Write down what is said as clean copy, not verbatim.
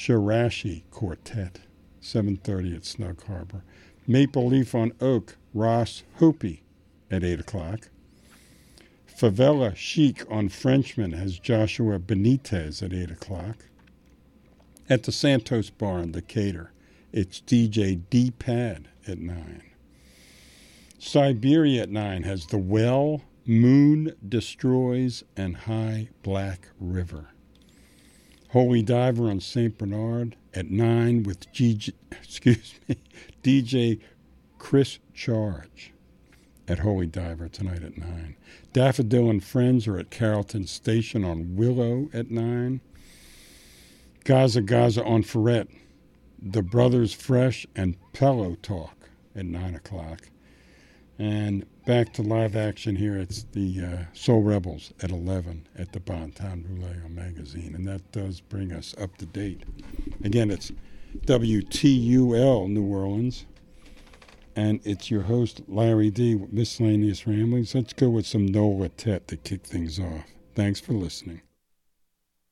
Shirashi Quartet, 7:30 at Snug Harbor. Maple Leaf on Oak, Ross Hopi at 8 o'clock. Favela Chic on Frenchman has Joshua Benitez at 8 o'clock. At the Santos Bar in Decatur, it's DJ D-Pad at 9. Siberia at 9 has The Well, Moon Destroys, and High Black River. Holy Diver on St. Bernard at 9 with DJ Chris Charge at Holy Diver tonight at 9. Daffodil and Friends are at Carrollton Station on Willow at 9. Gaza Gaza on Ferret, The Brothers Fresh and Pillow Talk at 9 o'clock. And back to live action here, it's the Soul Rebels at 11 at the Bonton Roulette Magazine. And that does bring us up to date. Again, it's WTUL New Orleans. And it's your host, Larry D. with Miscellaneous Ramblings. Let's go with some Nola Tet to kick things off. Thanks for listening.